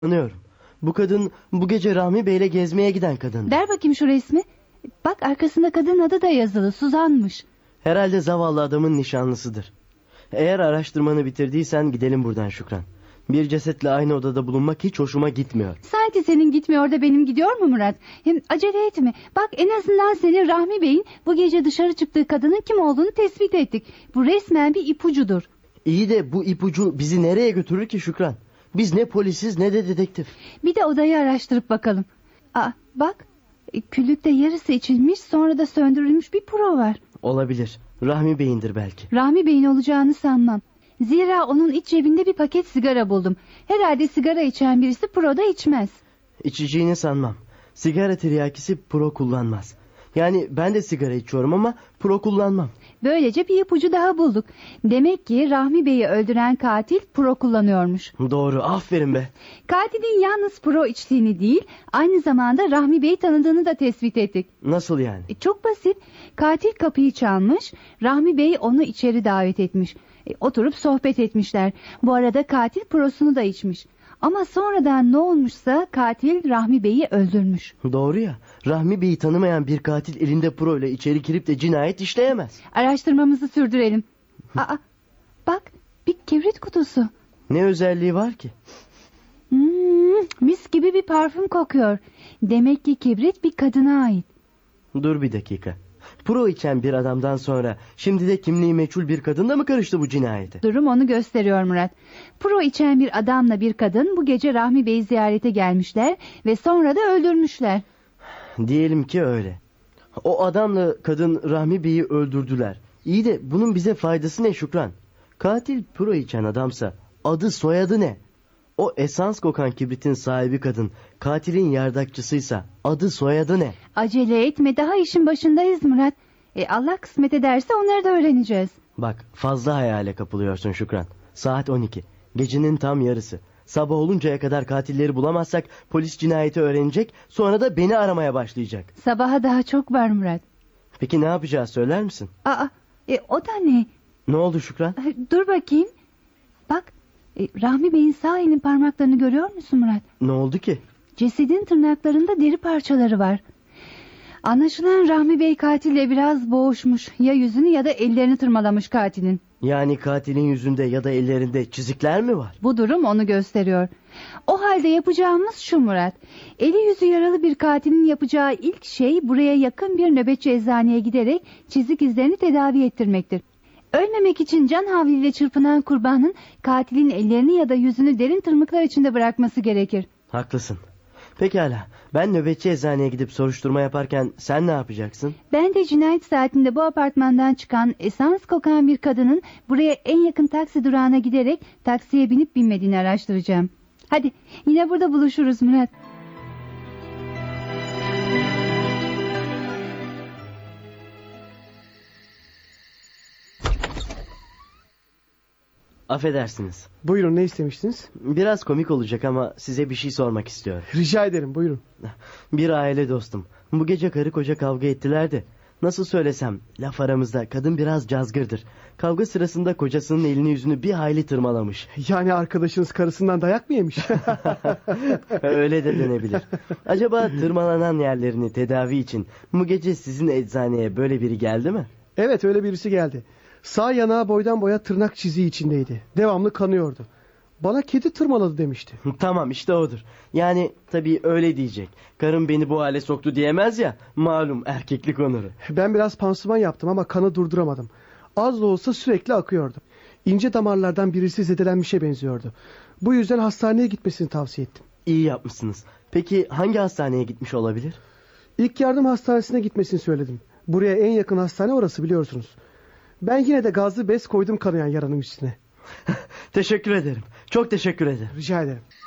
Anlıyorum. Bu kadın bu gece Rahmi Bey'le gezmeye giden kadın. Ver bakayım şu resmi. Bak arkasında kadın adı da yazılı, Suzan'mış. Herhalde zavallı adamın nişanlısıdır. Eğer araştırmanı bitirdiysen gidelim buradan Şükran. Bir cesetle aynı odada bulunmak hiç hoşuma gitmiyor. Sanki senin gitmiyor da benim gidiyor mu Murat? Hem acele etme. Bak en azından seni Rahmi Bey'in bu gece dışarı çıktığı kadının kim olduğunu tespit ettik. Bu resmen bir ipucudur. İyi de bu ipucu bizi nereye götürür ki Şükran? Biz ne polisiz ne de dedektif. Bir de odayı araştırıp bakalım. Bak küllükte yarısı içilmiş sonra da söndürülmüş bir puro var. Olabilir. Rahmi Bey'indir belki. Rahmi Bey'in olacağını sanmam. Zira onun iç cebinde bir paket sigara buldum. Herhalde sigara içen birisi puro da içmez. İçeceğini sanmam. Sigara tiryakisi pro kullanmaz. Yani ben de sigara içiyorum ama pro kullanmam. Böylece bir ipucu daha bulduk. Demek ki Rahmi Bey'i öldüren katil pro kullanıyormuş. Doğru, aferin be. Katilin yalnız pro içtiğini değil, aynı zamanda Rahmi Bey'i tanıdığını da tespit ettik. Nasıl yani? Çok basit. Katil kapıyı çalmış, Rahmi Bey onu içeri davet etmiş. Oturup sohbet etmişler. Bu arada katil prosunu da içmiş. Ama sonradan ne olmuşsa katil Rahmi Bey'i öldürmüş. Doğru ya. Rahmi Bey'i tanımayan bir katil elinde pro ile içeri girip de cinayet işleyemez. Araştırmamızı sürdürelim. Bak, bir kibrit kutusu. Ne özelliği var ki? Mis gibi bir parfüm kokuyor. Demek ki kibrit bir kadına ait. Dur bir dakika. Pro içen bir adamdan sonra şimdi de kimliği meçhul bir kadınla mı karıştı bu cinayete? Durum onu gösteriyor Murat. Pro içen bir adamla bir kadın bu gece Rahmi Bey'i ziyarete gelmişler ve sonra da öldürmüşler. Diyelim ki öyle. O adamla kadın Rahmi Bey'i öldürdüler. İyi de bunun bize faydası ne Şükran? Katil pro içen adamsa adı soyadı ne? O esans kokan kibritin sahibi kadın katilin yardakçısıysa adı soyadı ne? Acele etme, daha işin başındayız Murat. Allah kısmet ederse onları da öğreneceğiz. Bak fazla hayale kapılıyorsun Şükran. Saat 12. Gecenin tam yarısı. Sabah oluncaya kadar katilleri bulamazsak polis cinayeti öğrenecek, sonra da beni aramaya başlayacak. Sabaha daha çok var Murat. Peki ne yapacağız söyler misin? O da ne? Ne oldu Şükran? Dur bakayım. Bak, Rahmi Bey'in sağ elinin parmaklarını görüyor musun Murat? Ne oldu ki? Cesedin tırnaklarında deri parçaları var. Anlaşılan Rahmi Bey katille biraz boğuşmuş. Ya yüzünü ya da ellerini tırmalamış katilin. Yani katilin yüzünde ya da ellerinde çizikler mi var? Bu durum onu gösteriyor. O halde yapacağımız şu Murat. Eli yüzü yaralı bir katilin yapacağı ilk şey buraya yakın bir nöbetçi eczaneye giderek çizik izlerini tedavi ettirmektir. Ölmemek için can havliyle çırpınan kurbanın katilin ellerini ya da yüzünü derin tırmıklar içinde bırakması gerekir. Haklısın. Pekala. Ben nöbetçi eczaneye gidip soruşturma yaparken sen ne yapacaksın? Ben de cinayet saatinde bu apartmandan çıkan esans kokan bir kadının buraya en yakın taksi durağına giderek taksiye binip binmediğini araştıracağım. Hadi yine burada buluşuruz Murat. Affedersiniz. Buyurun, ne istemiştiniz? Biraz komik olacak ama size bir şey sormak istiyorum. Rica ederim, buyurun. Bir aile dostum. Bu gece karı koca kavga ettiler de. Nasıl söylesem, laf aramızda kadın biraz cazgırdır. Kavga sırasında kocasının elini yüzünü bir hayli tırmalamış. Yani arkadaşınız karısından dayak mı yemiş? Öyle de denebilir. Acaba tırmalanan yerlerini tedavi için bu gece sizin eczaneye böyle biri geldi mi? Evet, öyle birisi geldi. Sağ yanağı boydan boya tırnak çiziği içindeydi. Devamlı kanıyordu. Bana kedi tırmaladı demişti. Tamam işte odur. Yani tabii öyle diyecek. Karım beni bu hale soktu diyemez ya. Malum erkeklik onuru. Ben biraz pansuman yaptım ama kanı durduramadım. Az da olsa sürekli akıyordu. İnce damarlardan birisi zedelenmişe benziyordu. Bu yüzden hastaneye gitmesini tavsiye ettim. İyi yapmışsınız. Peki hangi hastaneye gitmiş olabilir? İlk yardım hastanesine gitmesini söyledim. Buraya en yakın hastane orası, biliyorsunuz. Ben yine de gazlı bez koydum kanayan yaranın üstüne. Teşekkür ederim. Çok teşekkür ederim. Rica ederim.